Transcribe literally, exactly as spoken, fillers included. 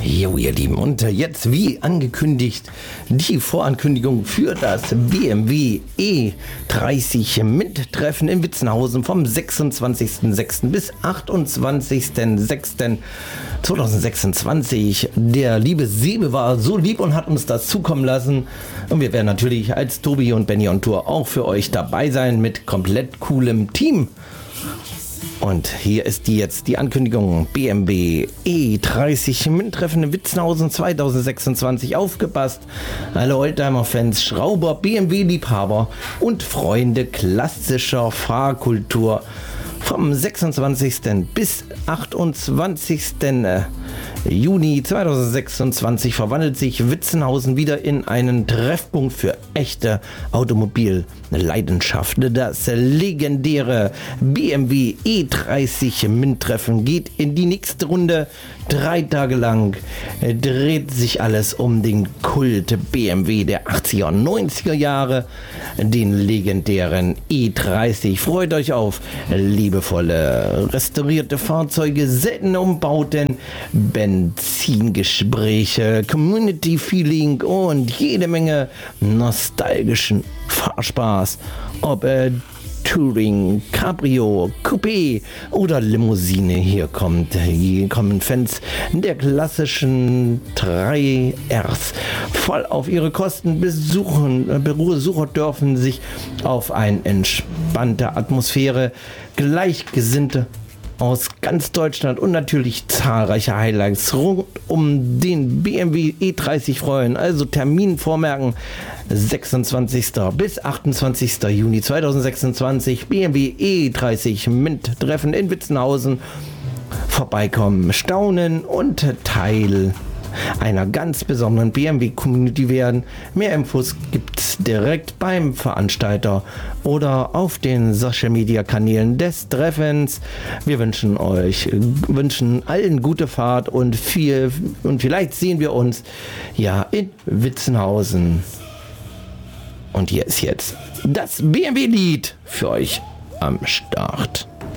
Jo, ihr Lieben, und jetzt wie angekündigt die Vorankündigung für das B M W E dreißig MINT-Treffen in Witzenhausen vom sechsundzwanzigsten sechsten bis achtundzwanzigsten sechsten zweitausendsechsundzwanzig. Der liebe Sebe war so lieb und hat uns das zukommen lassen. Und wir werden natürlich als Tobi und Benny on Tour auch für euch dabei sein mit komplett coolem Team. Und hier ist die jetzt die Ankündigung: B M W E dreißig MINT-Treffen in Witzenhausen zweitausendsechsundzwanzig. Aufgepasst, alle Oldtimer-Fans, Schrauber, B M W-Liebhaber und Freunde klassischer Fahrkultur. Vom sechsundzwanzigsten bis achtundzwanzigsten Juni zweitausendsechsundzwanzig verwandelt sich Witzenhausen wieder in einen Treffpunkt für echte Automobilleidenschaft. Das legendäre B M W E dreißig MINT-Treffen geht in die nächste Runde. Drei Tage lang dreht sich alles um den Kult B M W der achtziger und neunziger Jahre, den legendären E dreißig. Freut euch auf liebevolle, restaurierte Fahrzeuge, seltene Umbauten, Benzingespräche, Community-Feeling und jede Menge nostalgischen Fahrspaß. Ob äh, Touring, Cabrio, Coupé oder Limousine, hier kommt, hier kommen Fans der klassischen drei Rs voll auf ihre Kosten. Besuchen, Besucher dürfen sich auf eine entspannte Atmosphäre, Gleichgesinnte aus ganz Deutschland und natürlich zahlreiche Highlights rund um den B M W E dreißig freuen. Also Termin vormerken: sechsundzwanzigsten bis achtundzwanzigsten Juni zweitausendsechsundzwanzig, B M W E dreißig MINT-Treffen in Witzenhausen. Vorbeikommen, staunen und Teil einer ganz besonderen B M W-Community werden. Mehr Infos gibt's direkt beim Veranstalter oder auf den Social-Media-Kanälen des Treffens. Wir wünschen euch, wünschen allen gute Fahrt und viel, und vielleicht sehen wir uns ja in Witzenhausen. Und hier ist jetzt das B M W-Lied für euch am Start.